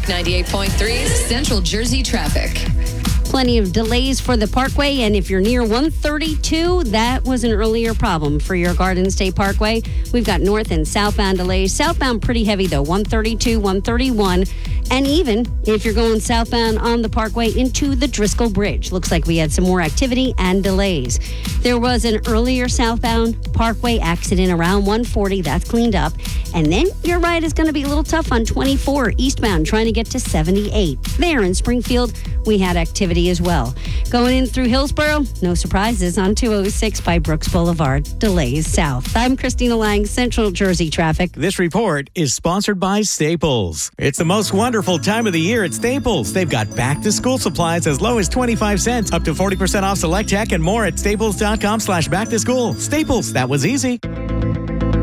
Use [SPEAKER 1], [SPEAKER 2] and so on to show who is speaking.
[SPEAKER 1] Magic 98.3 Central Jersey traffic.
[SPEAKER 2] Plenty of delays for the Parkway, and if you're near 132, that was an earlier problem for your Garden State Parkway. We've got north and southbound delays. Southbound pretty heavy, though, 132, 131. And even if you're going southbound on the Parkway into the Driscoll Bridge, looks like we had some more activity and delays. There was an earlier southbound Parkway accident around 140. That's cleaned up. And then your ride is going to be a little tough on 24 eastbound, trying to get to 78. There in Springfield, we had activity as well. Going in through Hillsborough, no surprises on 206 by Brooks Boulevard. Delays south. I'm Christina Lang, Central Jersey Traffic.
[SPEAKER 3] This report is sponsored by Staples. It's the most wonderful time of the year at Staples. They've got back-to-school supplies as low as 25 cents, up to 40% off select tech and more at staples.com/back-to-school. Staples, that was easy.